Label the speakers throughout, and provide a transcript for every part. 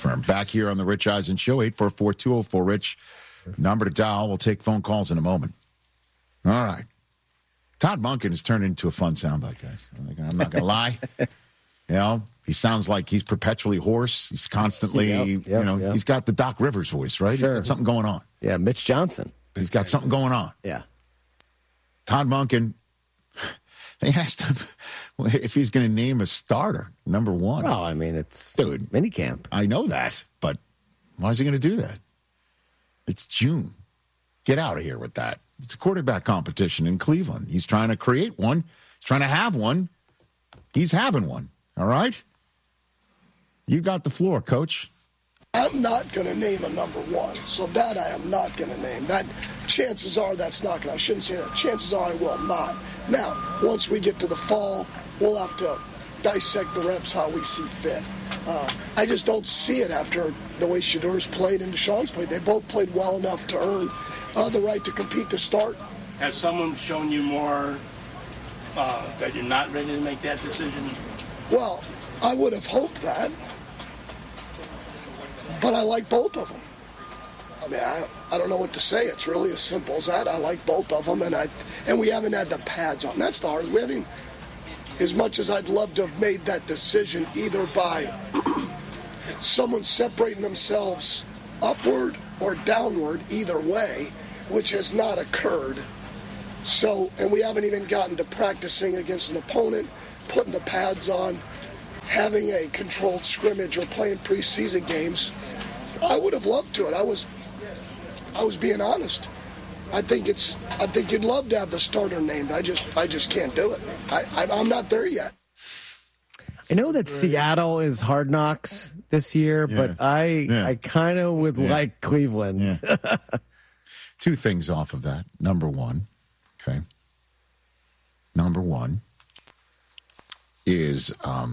Speaker 1: confirmed. Back here on the Rich Eisen Show, 844-204-RICH. Number to dial. We'll take phone calls in a moment. All right. Todd Monken has turned into a fun soundbite, guys. I'm not going to lie. He sounds like he's perpetually hoarse. He's constantly, he's got the Doc Rivers voice, right?
Speaker 2: Sure.
Speaker 1: He's got something going on.
Speaker 2: Yeah, Mitch Johnson.
Speaker 1: He's got something going on.
Speaker 2: Yeah.
Speaker 1: Todd Monken, they asked him if he's going to name a starter, number one.
Speaker 2: Well, I mean, it's minicamp.
Speaker 1: I know that, but why is he going to do that? It's June. Get out of here with that. It's a quarterback competition in Cleveland. He's trying to create one. He's trying to have one. He's having one. All right? You got the floor, Coach.
Speaker 3: I'm not going to name a number one, so that I am not going to name. That chances are that's not going to. I shouldn't say that. Chances are I will not. Now, once we get to the fall, we'll have to dissect the reps how we see fit. I just don't see it after the way Shedeur's played and Deshaun's played. They both played well enough to earn the right to compete to start.
Speaker 4: Has someone shown you more that you're not ready to make that decision?
Speaker 3: Well, I would have hoped that, but I like both of them. I mean, I don't know what to say. It's really as simple as that. I like both of them, and we haven't had the pads on. That's the hardest. We haven't, as much as I'd love to have made that decision, either by someone separating themselves upward or downward, either way, which has not occurred. So, and we haven't even gotten to practicing against an opponent, putting the pads on, having a controlled scrimmage or playing preseason games. I would have loved to it. I was being honest. I think you'd love to have the starter named. I just can't do it. I'm not there yet.
Speaker 2: I know that Seattle is Hard Knocks this year, but I kind of would like Cleveland.
Speaker 1: Yeah. Two things off of that. Number one is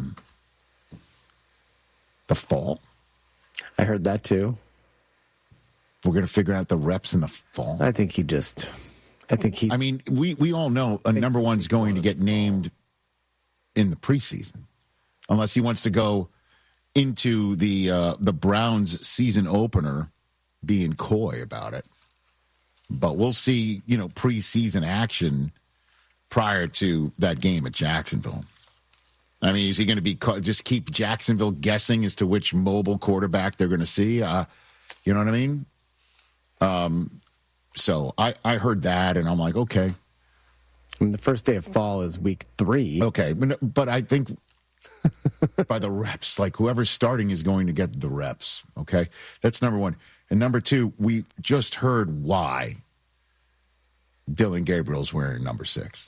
Speaker 1: the fall.
Speaker 2: I heard that too.
Speaker 1: We're going to figure out the reps in the fall.
Speaker 2: I mean,
Speaker 1: we all know a number one's going to get named in the preseason, unless he wants to go into the Browns season opener being coy about it. But we'll see, preseason action prior to that game at Jacksonville. I mean, is he going to just keep Jacksonville guessing as to which mobile quarterback they're going to see? You know what I mean? So I heard that, and I'm like, okay.
Speaker 2: I mean, the first day of fall is week 3.
Speaker 1: Okay, but I think by the reps, like whoever's starting is going to get the reps, okay? That's number one. And number two, we just heard why Dillon Gabriel's wearing number 6.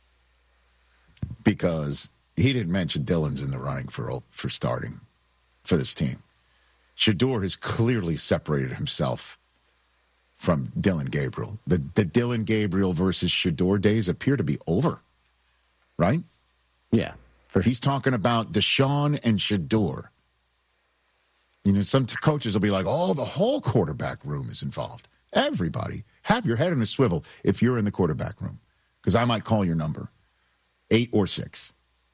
Speaker 1: Because he didn't mention Dillon's in the running for starting for this team. Shedeur has clearly separated himself from Dillon Gabriel. The Dillon Gabriel versus Shedeur days appear to be over, right?
Speaker 2: Yeah.
Speaker 1: He's talking about Deshaun and Shedeur. Some coaches will be like, the whole quarterback room is involved. Everybody. Have your head in a swivel if you're in the quarterback room, because I might call your number, 8 or 6.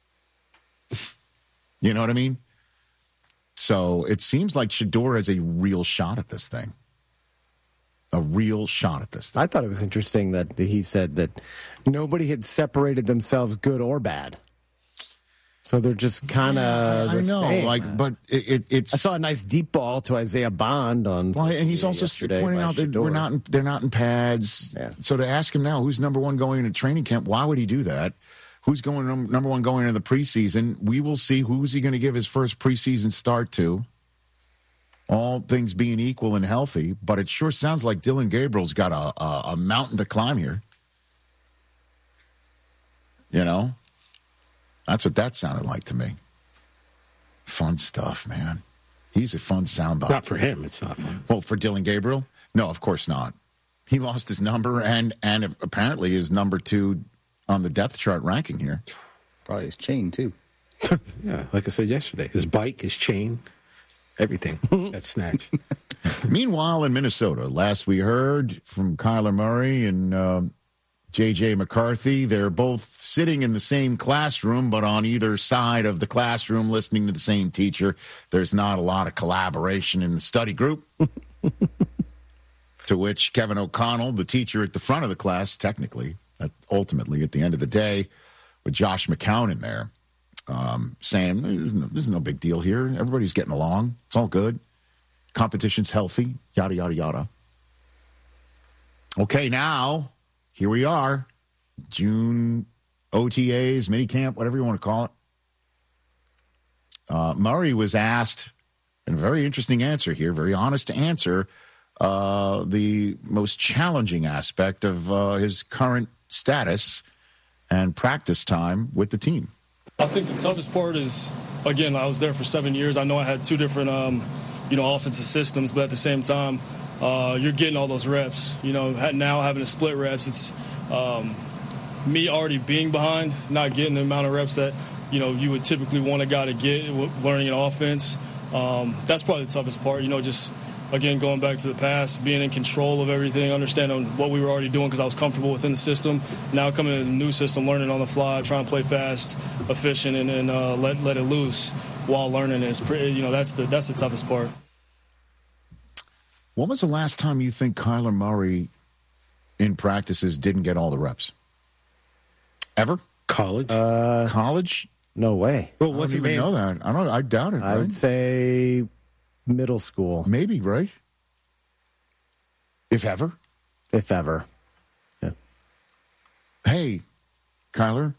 Speaker 1: You know what I mean? So it seems like Shedeur has a real shot at this thing. I
Speaker 2: thought it was interesting that he said that nobody had separated themselves good or bad. So they're just kind of the same.
Speaker 1: But it's.
Speaker 2: I saw a nice deep ball to Isaiah Bond on.
Speaker 1: Well, and he's also pointing out that they're not in pads.
Speaker 2: Yeah.
Speaker 1: So to ask him now, who's number one going into training camp? Why would he do that? Who's going number one going into the preseason? We will see who's he going to give his first preseason start to. All things being equal and healthy, but it sure sounds like Dillon Gabriel's got a mountain to climb here. That's what that sounded like to me. Fun stuff, man. He's a fun soundbite.
Speaker 5: Not for him. It's not fun.
Speaker 1: Well, for Dillon Gabriel? No, of course not. He lost his number and apparently is number 2 on the depth chart ranking here.
Speaker 6: Probably his chain, too.
Speaker 5: Yeah, like I said yesterday. His bike, his chain, everything. That's snatched.
Speaker 1: Meanwhile, in Minnesota, last we heard from Kyler Murray and J.J. McCarthy. They're both sitting in the same classroom, but on either side of the classroom listening to the same teacher. There's not a lot of collaboration in the study group. To which Kevin O'Connell, the teacher at the front of the class, technically, ultimately at the end of the day, with Josh McCown in there, saying, there's no big deal here. Everybody's getting along. It's all good. Competition's healthy, yada, yada, yada. Okay, now, here we are. June OTAs, minicamp, whatever you want to call it. Murray was asked, and a very interesting answer here, very honest answer, the most challenging aspect of his current status and practice time with the team.
Speaker 7: I think the toughest part is, again, I was there for 7 years. I know I had two different, offensive systems, but at the same time, you're getting all those reps. Now having to split reps, it's me already being behind, not getting the amount of reps that, you would typically want a guy to get learning an offense. That's probably the toughest part, just, again, going back to the past, being in control of everything, understanding what we were already doing because I was comfortable within the system. Now coming in a new system, learning on the fly, trying to play fast, efficient, and let it loose while learning is pretty, that's the toughest part.
Speaker 1: When was the last time you think Kyler Murray in practices didn't get all the reps? Ever?
Speaker 5: College?
Speaker 1: College?
Speaker 2: No way.
Speaker 5: Well,
Speaker 1: I
Speaker 5: what's
Speaker 1: don't
Speaker 5: he
Speaker 1: even know that. I doubt it.
Speaker 2: I would say middle school,
Speaker 1: maybe, right? If ever.
Speaker 2: if ever. Yeah.
Speaker 1: Hey, Kyler,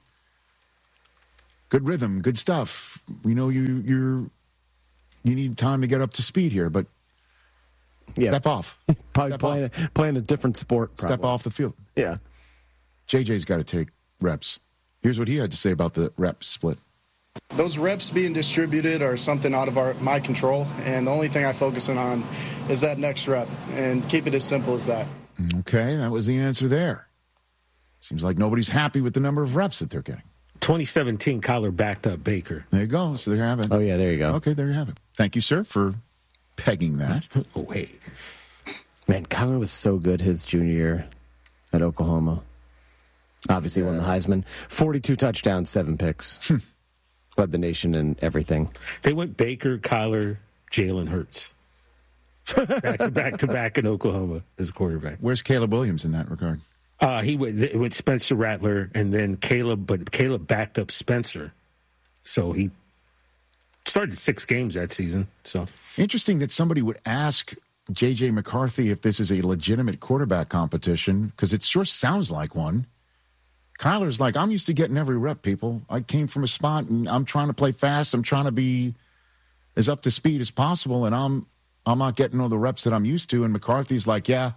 Speaker 1: good rhythm, good stuff. We know you need time to get up to speed here, but step off.
Speaker 2: Probably playing a different sport. Probably.
Speaker 1: Step off the field.
Speaker 2: Yeah.
Speaker 1: JJ's got to take reps. Here's what he had to say about the rep split.
Speaker 8: Those reps being distributed are something out of my control, and the only thing I focus on is that next rep, and keep it as simple as that.
Speaker 1: Okay, that was the answer there. Seems like nobody's happy with the number of reps that they're getting.
Speaker 5: 2017, Kyler backed up Baker.
Speaker 1: There you go. So there you have it.
Speaker 2: Oh, yeah, there you go.
Speaker 1: Okay, there you have it. Thank you, sir, for pegging that.
Speaker 5: Oh, wait.
Speaker 2: Man, Kyler was so good his junior year at Oklahoma. Obviously won the Heisman. 42 touchdowns, 7 picks. Led the nation in everything.
Speaker 5: They went Baker, Kyler, Jalen Hurts. back to back in Oklahoma as a quarterback.
Speaker 1: Where's Caleb Williams in that regard?
Speaker 5: He went Spencer Rattler and then Caleb, but Caleb backed up Spencer. So he started 6 games that season. So
Speaker 1: Interesting that somebody would ask J.J. McCarthy if this is a legitimate quarterback competition, because it sure sounds like one. Kyler's like, I'm used to getting every rep, people. I came from a spot, and I'm trying to play fast. I'm trying to be as up to speed as possible, and I'm not getting all the reps that I'm used to. And McCarthy's like, yeah,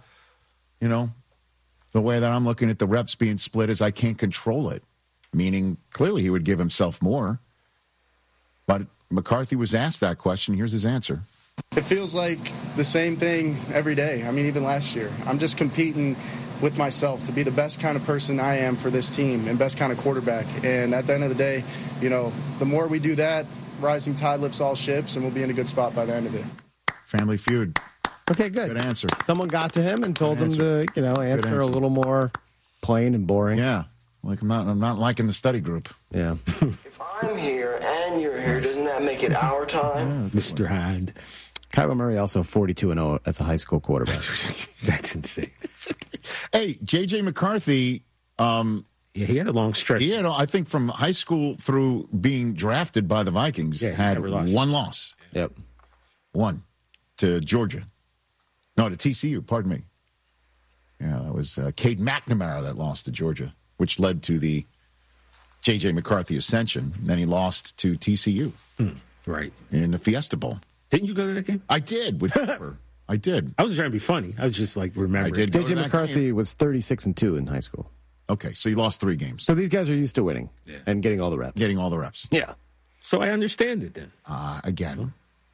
Speaker 1: the way that I'm looking at the reps being split is I can't control it, meaning clearly he would give himself more. But McCarthy was asked that question. Here's his answer.
Speaker 8: It feels like the same thing every day. I mean, even last year. I'm just competing with myself to be the best kind of person I am for this team and best kind of quarterback. And at the end of the day, the more we do that, rising tide lifts all ships, and we'll be in a good spot by the end of it.
Speaker 1: Family Feud.
Speaker 2: Okay, good.
Speaker 1: Good answer.
Speaker 2: Someone got to him and told him to, answer
Speaker 1: answer.
Speaker 2: a little more plain and boring.
Speaker 1: Yeah. Like I'm not liking the study group.
Speaker 2: Yeah.
Speaker 9: If I'm here and you're here, doesn't that make it our time?
Speaker 5: Mr. Hyde.
Speaker 2: Kyler Murray also 42-0 as a high school quarterback.
Speaker 5: That's insane.
Speaker 1: Hey, J.J. McCarthy.
Speaker 5: Yeah, he had a long stretch.
Speaker 1: He had, I think, from high school through being drafted by the Vikings, had one loss.
Speaker 2: Yep.
Speaker 1: One to Georgia. No, to TCU, pardon me. Yeah, that was Cade McNamara that lost to Georgia, which led to the J.J. McCarthy ascension. And then he lost to TCU.
Speaker 5: Right.
Speaker 1: In the Fiesta Bowl.
Speaker 5: Didn't you go to that game?
Speaker 1: I did with Cooper. I did.
Speaker 5: I was trying to be funny. I was just like remembering.
Speaker 1: I did.
Speaker 2: J.J. McCarthy was 36-2 in high school.
Speaker 1: Okay, so you lost 3 games.
Speaker 2: So these guys are used to winning and getting all the reps.
Speaker 1: Getting all the reps.
Speaker 2: Yeah.
Speaker 5: So I understand it then.
Speaker 1: Again,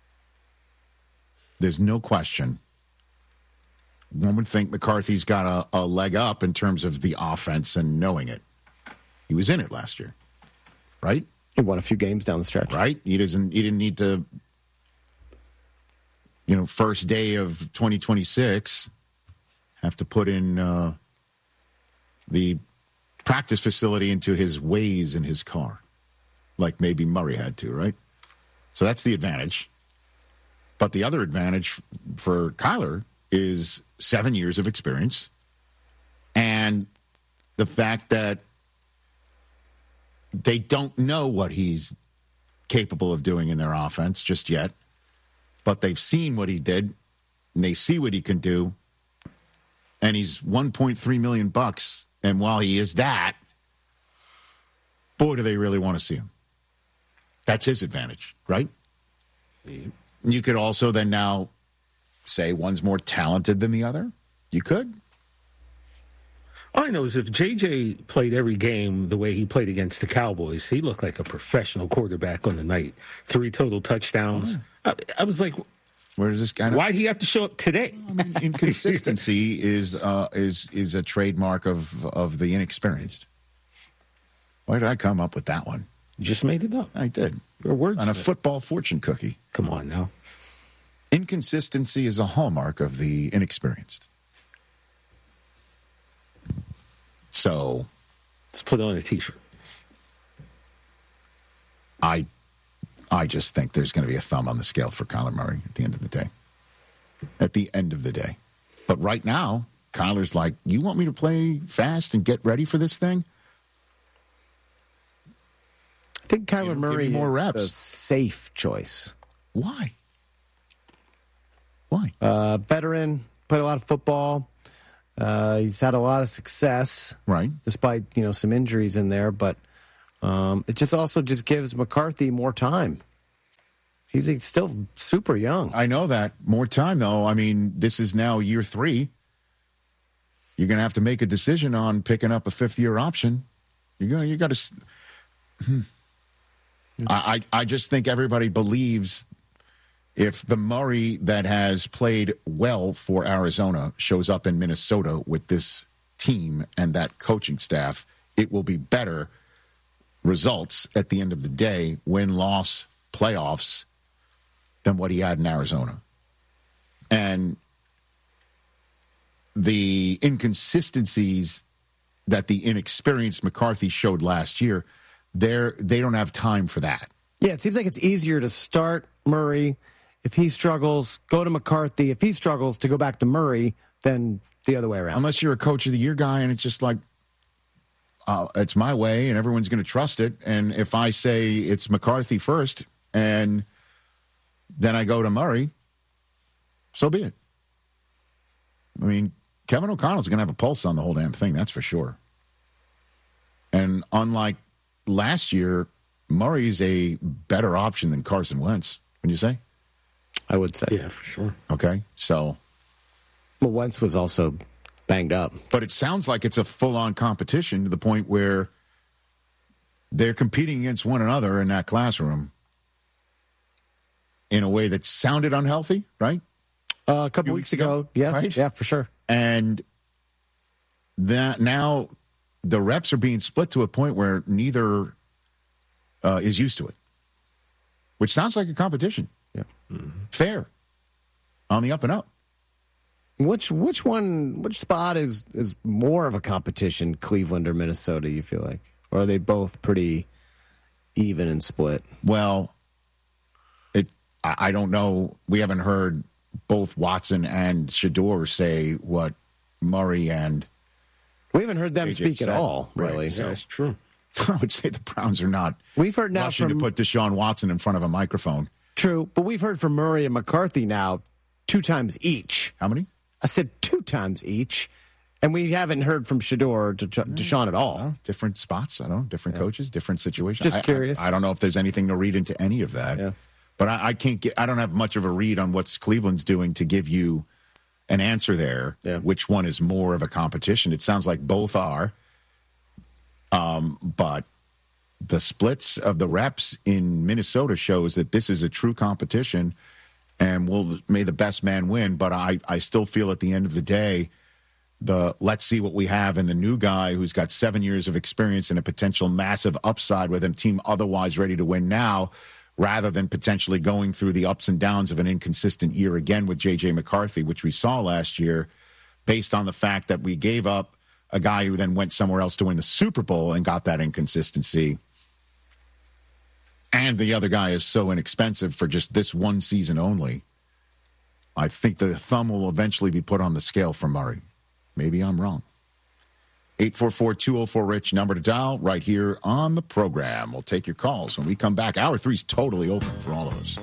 Speaker 1: there's no question. One would think McCarthy's got a leg up in terms of the offense and knowing it. He was in it last year, right?
Speaker 2: He won a few games down the stretch.
Speaker 1: Right? He didn't need to, first day of 2026, have to put in the practice facility into his ways in his car, like maybe Murray had to, right? So that's the advantage. But the other advantage for Kyler is 7 years of experience and the fact that they don't know what he's capable of doing in their offense just yet, but they've seen what he did, and they see what he can do, and he's $1.3 million. And while he is that, boy, do they really want to see him. That's his advantage, right? You could also then now say one's more talented than the other. You could.
Speaker 5: All I know is if JJ played every game the way he played against the Cowboys, he looked like a professional quarterback on the night. 3 total touchdowns. I was like,
Speaker 1: where does this guy?
Speaker 5: Why'd he have to show up today?
Speaker 1: I mean, inconsistency is a trademark of the inexperienced. Why did I come up with that one?
Speaker 5: You just made it up.
Speaker 1: I did.
Speaker 5: Your words
Speaker 1: on a football fortune cookie.
Speaker 5: Come on now.
Speaker 1: Inconsistency is a hallmark of the inexperienced. So,
Speaker 5: let's put on a T-shirt.
Speaker 1: I just think there's going to be a thumb on the scale for Kyler Murray at the end of the day. At the end of the day. But right now, Kyler's like, you want me to play fast and get ready for this thing?
Speaker 2: I think Kyler Murray
Speaker 1: more
Speaker 2: is
Speaker 1: reps.
Speaker 2: the safe choice.
Speaker 1: Why?
Speaker 2: Veteran, played a lot of football. He's had a lot of success,
Speaker 1: right?
Speaker 2: Despite some injuries in there, but it just also gives McCarthy more time. He's still super young.
Speaker 1: I know that. More time, though. I mean, this is now year 3. You're going to have to make a decision on picking up a 5th-year option. You got to. I just think everybody believes if the Murray that has played well for Arizona shows up in Minnesota with this team and that coaching staff, it will be better results at the end of the day, win-loss, playoffs, than what he had in Arizona. And the inconsistencies that the inexperienced McCarthy showed last year, they don't have time for that.
Speaker 2: Yeah, it seems like it's easier to start Murray. If he struggles, go to McCarthy. If he struggles, to go back to Murray, then the other way around.
Speaker 1: Unless you're a coach of the year guy and it's just like, it's my way and everyone's going to trust it. And if I say it's McCarthy first and then I go to Murray, so be it. I mean, Kevin O'Connell's going to have a pulse on the whole damn thing, that's for sure. And unlike last year, Murray's a better option than Carson Wentz, wouldn't you say?
Speaker 2: I would say.
Speaker 5: Yeah, for sure.
Speaker 1: Okay, so.
Speaker 2: Well, Wentz was also banged up.
Speaker 1: But it sounds like it's a full-on competition to the point where they're competing against one another in that classroom in a way that sounded unhealthy, right?
Speaker 2: A couple weeks ago. Yeah, right? Yeah, for sure.
Speaker 1: And that now the reps are being split to a point where neither is used to it, which sounds like a competition.
Speaker 2: Yeah.
Speaker 1: Mm-hmm. Fair. On the up and up.
Speaker 2: Which spot is more of a competition, Cleveland or Minnesota, you feel like? Or are they both pretty even and split?
Speaker 1: Well, I don't know. We haven't heard both Watson and Shedeur say what Murray and
Speaker 2: we haven't heard them speak at all, really.
Speaker 1: Right,
Speaker 2: so.
Speaker 5: That's true.
Speaker 1: I would say the Browns are not.
Speaker 2: We've heard now
Speaker 1: rushing to put Deshaun Watson in front of a microphone.
Speaker 2: True, but we've heard from Murray and McCarthy now 2 times each.
Speaker 1: How many?
Speaker 2: I said 2 times each, and we haven't heard from Shedeur or Deshaun at all.
Speaker 1: No, different spots, I don't know, different coaches, different situations.
Speaker 2: Just curious.
Speaker 1: I don't know if there's anything to read into any of that.
Speaker 2: Yeah.
Speaker 1: But I don't have much of a read on what Cleveland's doing to give you an answer there.
Speaker 2: Yeah.
Speaker 1: Which one is more of a competition? It sounds like both are. But the splits of the reps in Minnesota shows that this is a true competition, and may the best man win. But I still feel at the end of the day, let's see what we have in the new guy who's got 7 years of experience and a potential massive upside with a team otherwise ready to win now, rather than potentially going through the ups and downs of an inconsistent year again with J.J. McCarthy, which we saw last year, based on the fact that we gave up a guy who then went somewhere else to win the Super Bowl and got that inconsistency. And the other guy is so inexpensive for just this one season only. I think the thumb will eventually be put on the scale for Murray. Maybe I'm wrong. 844-204-RICH, number to dial right here on the program. We'll take your calls when we come back. Hour 3 is totally open for all of us.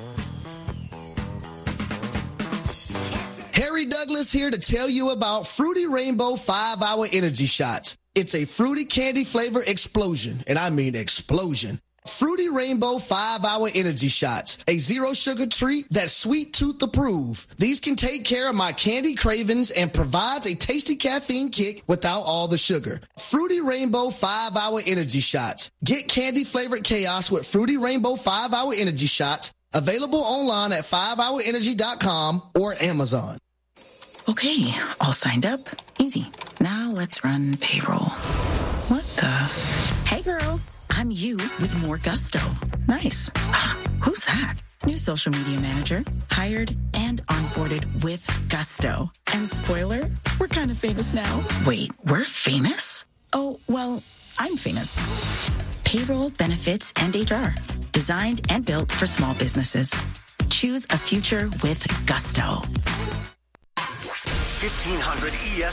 Speaker 10: Harry Douglas here to tell you about Fruity Rainbow 5-Hour Energy Shots. It's a fruity candy flavor explosion, and I mean explosion. Fruity Rainbow 5-Hour Energy Shots, a zero-sugar treat that's sweet tooth approved. These can take care of my candy cravings and provides a tasty caffeine kick without all the sugar. Fruity Rainbow 5-Hour Energy Shots. Get candy-flavored chaos with Fruity Rainbow 5-Hour Energy Shots. Available online at 5hourenergy.com or Amazon.
Speaker 11: Okay, all signed up. Easy. Now let's run payroll. What the? Hey, girl. I'm you with more gusto. Nice. Who's that? New social media manager. Hired and onboarded with gusto. And spoiler, we're kind of famous now. Wait, we're famous? Oh, well, I'm famous. Payroll, benefits, and HR. Designed and built for small businesses. Choose a future with gusto.
Speaker 12: 1500 ES